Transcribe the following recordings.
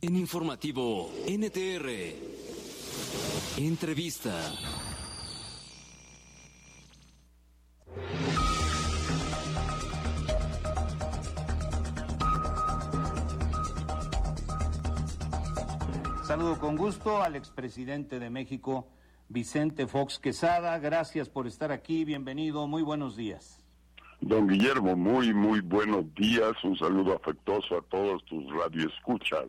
En Informativo NTR, entrevista. Saludo con gusto al expresidente de México, Vicente Fox Quesada. Gracias por estar aquí, bienvenido, muy buenos días. Don Guillermo, muy buenos días, un saludo afectuoso a todos tus radioescuchas.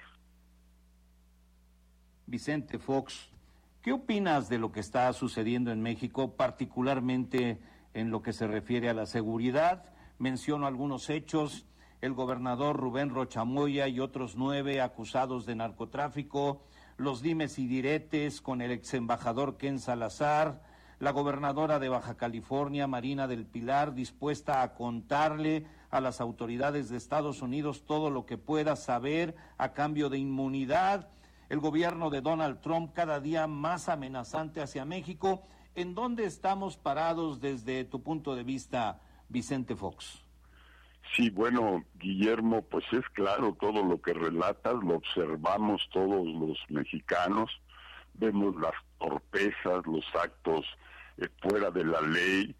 Vicente Fox, ¿qué opinas de lo que está sucediendo en México, particularmente en lo que se refiere a la seguridad? Menciono algunos hechos: el gobernador Rubén Rocha Moya y otros 9 acusados de narcotráfico, los dimes y diretes con el exembajador Ken Salazar, la gobernadora de Baja California, Marina del Pilar, dispuesta a contarle a las autoridades de Estados Unidos todo lo que pueda saber a cambio de inmunidad, el gobierno de Donald Trump cada día más amenazante hacia México. ¿En dónde estamos parados desde tu punto de vista, Vicente Fox? Sí, bueno, Guillermo, pues es claro todo lo que relatas, lo observamos todos los mexicanos, vemos las torpezas, los actos fuera de la ley,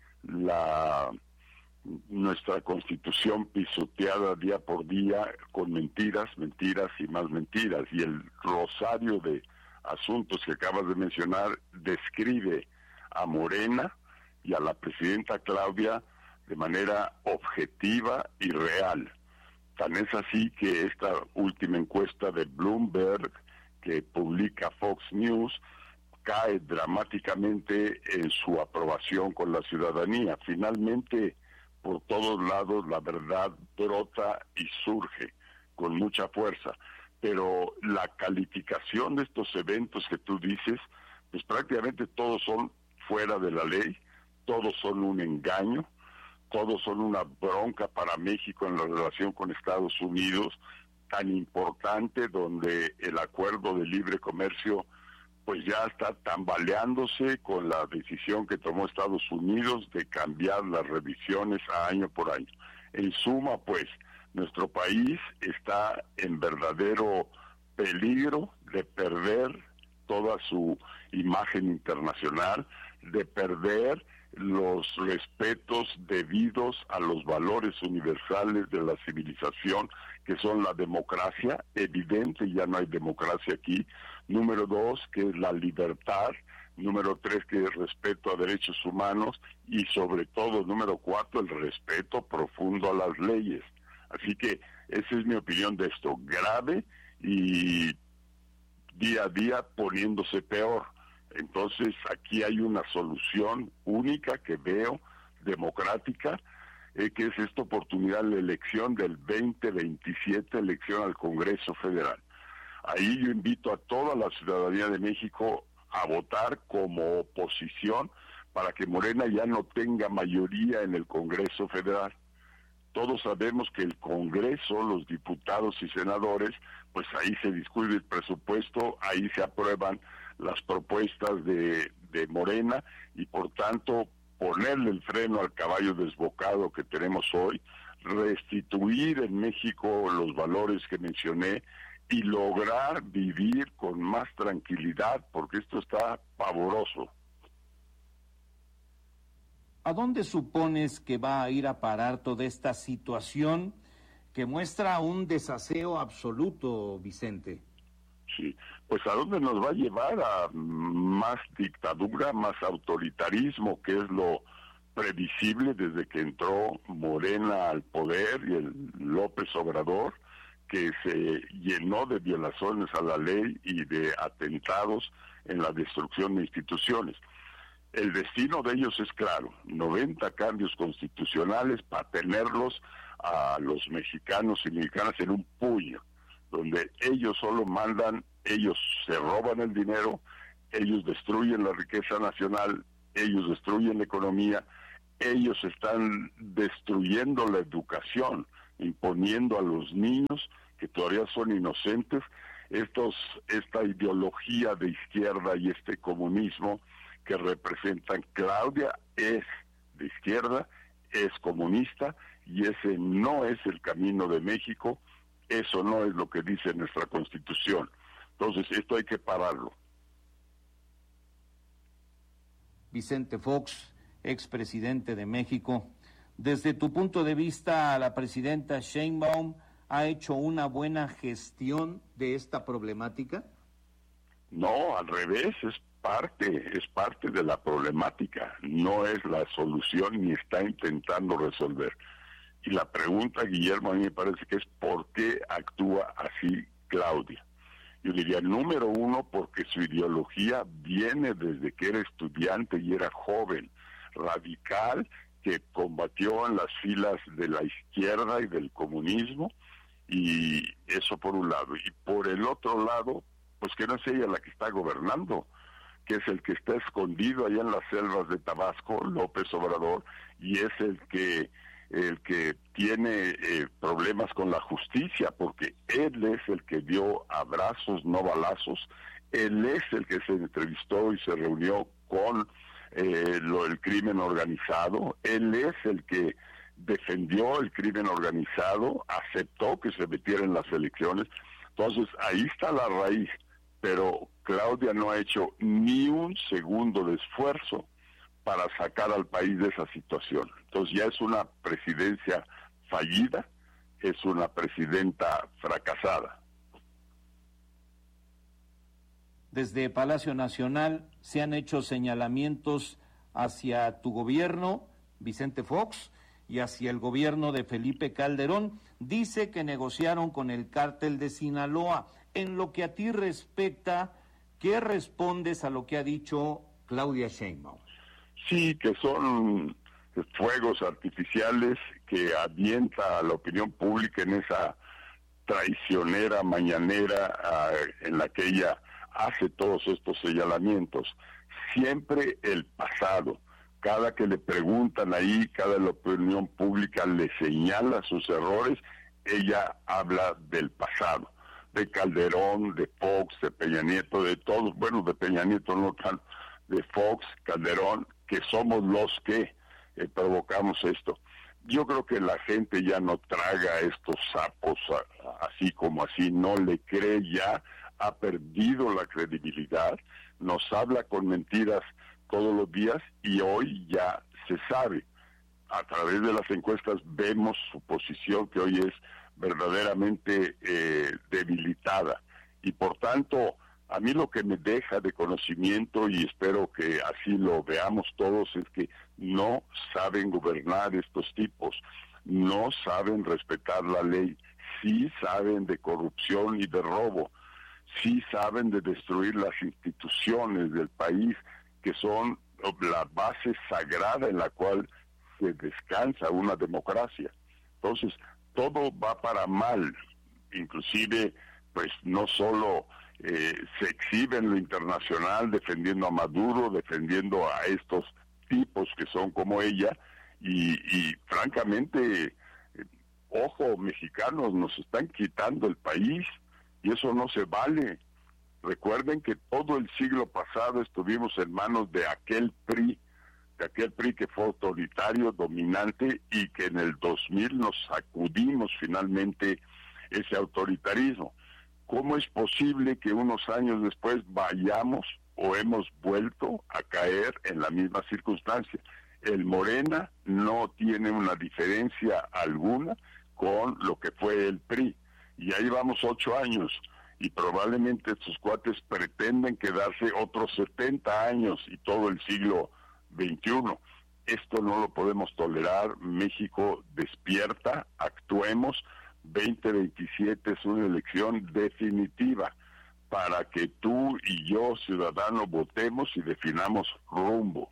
nuestra Constitución pisoteada día por día con mentiras y más mentiras, y el rosario de asuntos que acabas de mencionar describe a Morena y a la presidenta Claudia de manera objetiva y real. Tan es así que esta última encuesta de Bloomberg que publica Fox News cae dramáticamente en su aprobación con la ciudadanía. Finalmente, por todos lados, la verdad brota y surge con mucha fuerza. Pero la calificación de estos eventos que tú dices, pues prácticamente todos son fuera de la ley, todos son un engaño, todos son una bronca para México en la relación con Estados Unidos, tan importante, donde el acuerdo de libre comercio pues ya está tambaleándose con la decisión que tomó Estados Unidos de cambiar las revisiones año por año. En suma, pues, nuestro país está en verdadero peligro de perder toda su imagen internacional, de perder los respetos debidos a los valores universales de la civilización, que son la democracia, evidente, ya no hay democracia aquí. Número 2, que es la libertad. Número 3, que es respeto a derechos humanos. Y sobre todo, número 4, el respeto profundo a las leyes. Así que esa es mi opinión de esto, grave y día a día poniéndose peor. Entonces, aquí hay una solución única que veo, democrática, que es esta oportunidad, la elección del 2027, elección al Congreso Federal. Ahí yo invito a toda la ciudadanía de México a votar como oposición para que Morena ya no tenga mayoría en el Congreso Federal. Todos sabemos que el Congreso, los diputados y senadores, pues ahí se discute el presupuesto, ahí se aprueban las propuestas de Morena, y por tanto ponerle el freno al caballo desbocado que tenemos hoy, restituir en México los valores que mencioné y lograr vivir con más tranquilidad, porque esto está pavoroso. ¿A dónde supones que va a ir a parar toda esta situación que muestra un desaseo absoluto, Vicente? Sí, pues ¿a dónde nos va a llevar? A más dictadura, más autoritarismo, que es lo previsible desde que entró Morena al poder, y el López Obrador, que se llenó de violaciones a la ley y de atentados en la destrucción de instituciones. El destino de ellos es claro, 90 cambios constitucionales para tenerlos a los mexicanos y mexicanas en un puño, donde ellos solo mandan, ellos se roban el dinero, ellos destruyen la riqueza nacional, ellos destruyen la economía, ellos están destruyendo la educación, imponiendo a los niños que todavía son inocentes esta ideología de izquierda y este comunismo que representan. Claudia es de izquierda, es comunista, y ese no es el camino de México. Eso no es lo que dice nuestra Constitución. Entonces, esto hay que pararlo. Vicente Fox, expresidente de México, desde tu punto de vista, ¿la presidenta Sheinbaum ha hecho una buena gestión de esta problemática? No, al revés, es parte de la problemática, no es la solución ni está intentando resolver. Y la pregunta, Guillermo, a mí me parece que es ¿por qué actúa así Claudia? Yo diría, número uno, porque su ideología viene desde que era estudiante y era joven, radical, que combatió en las filas de la izquierda y del comunismo, y eso por un lado. Y por el otro lado, pues que no es ella la que está gobernando, que es el que está escondido allá en las selvas de Tabasco, López Obrador, y es el que tiene problemas con la justicia, porque él es el que dio abrazos, no balazos, él es el que se entrevistó y se reunió con el crimen organizado, él es el que defendió el crimen organizado, aceptó que se metiera en las elecciones. Entonces ahí está la raíz, pero Claudia no ha hecho ni un segundo de esfuerzo para sacar al país de esa situación. Entonces ya es una presidencia fallida, es una presidenta fracasada. Desde Palacio Nacional se han hecho señalamientos hacia tu gobierno, Vicente Fox, y hacia el gobierno de Felipe Calderón. Dice que negociaron con el cártel de Sinaloa. En lo que a ti respecta, ¿qué respondes a lo que ha dicho Claudia Sheinbaum? Sí, que son fuegos artificiales que avienta a la opinión pública en esa traicionera mañanera en la que ella hace todos estos señalamientos. Siempre el pasado. Cada que le preguntan ahí, cada la opinión pública le señala sus errores, ella habla del pasado, de Calderón, de Fox, de Peña Nieto, de todos, bueno, de Peña Nieto no tanto, de Fox, Calderón, que somos los que provocamos esto. Yo creo que la gente ya no traga estos sapos así como así, no le cree ya, ha perdido la credibilidad, nos habla con mentiras todos los días y hoy ya se sabe. A través de las encuestas vemos su posición que hoy es verdaderamente debilitada y por tanto a mí lo que me deja de conocimiento, y espero que así lo veamos todos, es que no saben gobernar estos tipos, no saben respetar la ley, sí saben de corrupción y de robo, sí saben de destruir las instituciones del país, que son la base sagrada en la cual se descansa una democracia. Entonces, todo va para mal, inclusive, pues no solo se exhibe en lo internacional defendiendo a Maduro, defendiendo a estos tipos que son como ella, y francamente, ojo, mexicanos, nos están quitando el país, y eso no se vale. Recuerden que todo el siglo pasado estuvimos en manos de aquel PRI que fue autoritario, dominante, y que en el 2000 nos sacudimos finalmente ese autoritarismo. ¿Cómo es posible que unos años después vayamos o hemos vuelto a caer en la misma circunstancia? El Morena no tiene una diferencia alguna con lo que fue el PRI, y ahí vamos 8 años, y probablemente estos cuates pretenden quedarse otros 70 años y todo el siglo XXI. Esto no lo podemos tolerar. México despierta, actuemos. 2027 es una elección definitiva para que tú y yo, ciudadanos, votemos y definamos rumbo.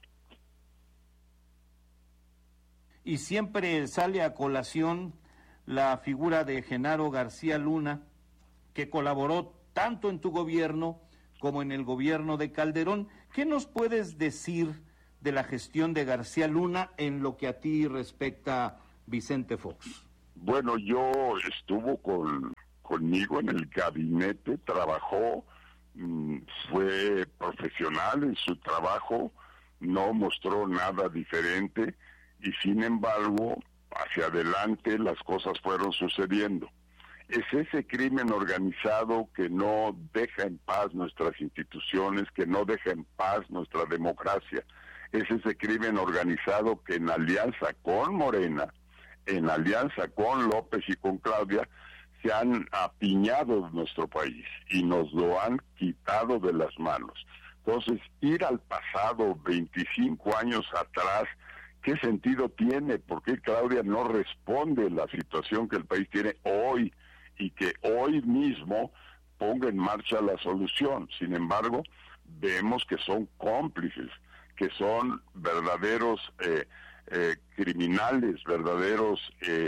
Y siempre sale a colación la figura de Genaro García Luna, que colaboró tanto en tu gobierno como en el gobierno de Calderón. ¿Qué nos puedes decir de la gestión de García Luna en lo que a ti respecta, Vicente Fox? Bueno, yo estuvo conmigo en el gabinete, trabajó, fue profesional en su trabajo, no mostró nada diferente, y sin embargo, hacia adelante las cosas fueron sucediendo. Es ese crimen organizado que no deja en paz nuestras instituciones, que no deja en paz nuestra democracia. Es ese crimen organizado que en alianza con Morena, en alianza con López y con Claudia, se han apiñado de nuestro país y nos lo han quitado de las manos. Entonces, ir al pasado, 25 años atrás, ¿qué sentido tiene? ¿Por qué Claudia no responde a la situación que el país tiene hoy y que hoy mismo ponga en marcha la solución? Sin embargo, vemos que son cómplices, que son verdaderos criminales, verdaderos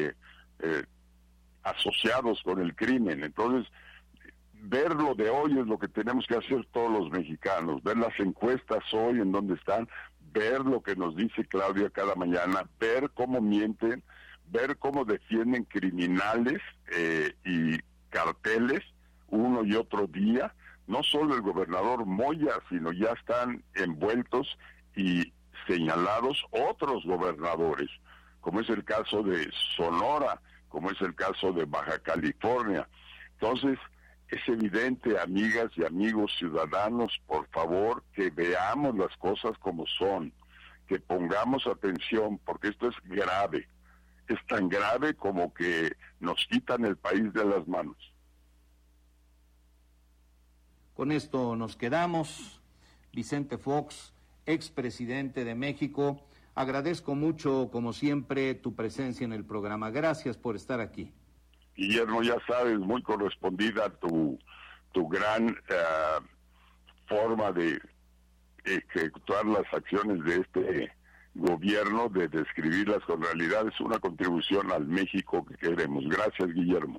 asociados con el crimen. Entonces, ver lo de hoy es lo que tenemos que hacer todos los mexicanos, ver las encuestas hoy en dónde están, ver lo que nos dice Claudia cada mañana, ver cómo mienten, ver cómo defienden criminales y carteles uno y otro día. No solo el gobernador Moya, sino ya están envueltos y señalados otros gobernadores, como es el caso de Sonora, como es el caso de Baja California. Entonces, es evidente, amigas y amigos ciudadanos, por favor, que veamos las cosas como son, que pongamos atención, porque esto es grave. Es tan grave como que nos quitan el país de las manos. Con esto nos quedamos. Vicente Fox, expresidente de México, agradezco mucho, como siempre, tu presencia en el programa. Gracias por estar aquí. Guillermo, ya sabes, muy correspondida tu gran forma de ejecutar las acciones de este gobierno, de describirlas con realidad. Es una contribución al México que queremos. Gracias, Guillermo.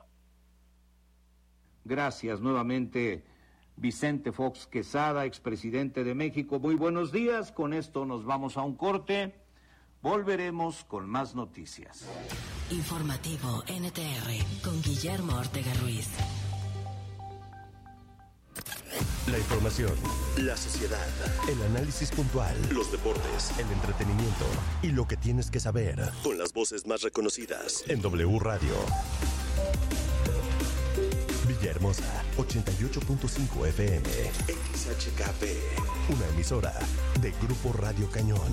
Gracias nuevamente, Vicente Fox Quesada, expresidente de México. Muy buenos días. Con esto nos vamos a un corte. Volveremos con más noticias. Informativo NTR con Guillermo Ortega Ruiz. La información, la sociedad, el análisis puntual, los deportes, el entretenimiento y lo que tienes que saber con las voces más reconocidas en W Radio. Villahermosa, 88.5 FM, XHKP, una emisora de Grupo Radio Cañón.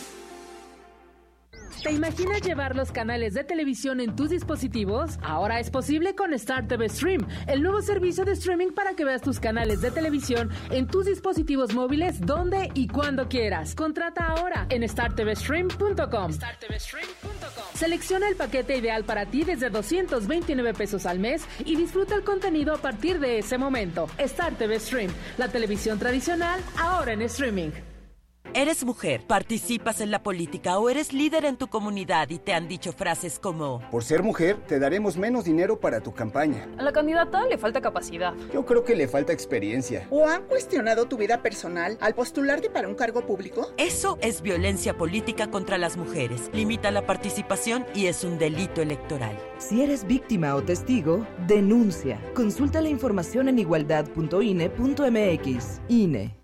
¿Te imaginas llevar los canales de televisión en tus dispositivos? Ahora es posible con Star TV Stream, el nuevo servicio de streaming para que veas tus canales de televisión en tus dispositivos móviles donde y cuando quieras. Contrata ahora en startvstream.com. Selecciona el paquete ideal para ti desde 229 pesos al mes y disfruta el contenido a partir de ese momento. Star TV Stream, la televisión tradicional ahora en streaming. ¿Eres mujer, participas en la política o eres líder en tu comunidad y te han dicho frases como: por ser mujer, te daremos menos dinero para tu campaña? A la candidata le falta capacidad. Yo creo que le falta experiencia. ¿O han cuestionado tu vida personal al postularte para un cargo público? Eso es violencia política contra las mujeres. Limita la participación y es un delito electoral. Si eres víctima o testigo, denuncia. Consulta la información en igualdad.ine.mx. INE.